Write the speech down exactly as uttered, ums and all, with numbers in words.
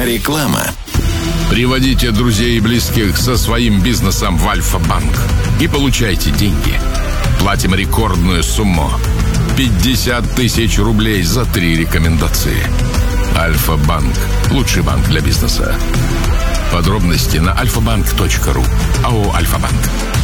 Реклама. Приводите друзей и близких со своим бизнесом в Альфа-банк и получайте деньги. Платим рекордную сумму – пятьдесят тысяч рублей за три рекомендации. Альфа-банк – лучший банк для бизнеса. Подробности на альфа банк точка ру. АО «Альфа-банк».